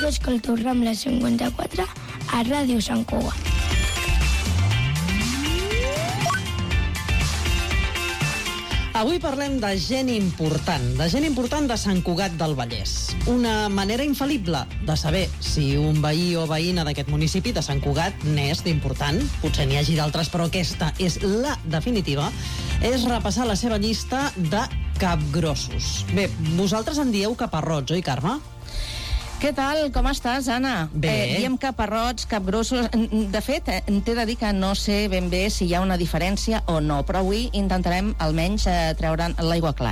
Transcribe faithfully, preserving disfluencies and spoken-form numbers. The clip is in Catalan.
Jo escolto Rambla cinquanta-quatre a Ràdio Sant Cugat. Avui parlem de gent important, de gent important de Sant Cugat del Vallès. Una manera infal·lible de saber si un veí o veïna d'aquest municipi de Sant Cugat n'és d'important, potser n'hi hagi d'altres, però aquesta és la definitiva, és repassar la seva llista de capgrossos. Bé, vosaltres en dieu caparrots, oi, Carme? Què tal? Com estàs, Anna? Bé. Eh, diem caparrots, capgrossos... De fet, eh, t'he de dir que no sé ben bé si hi ha una diferència o no, però avui intentarem almenys eh, treure'n l'aigua clara.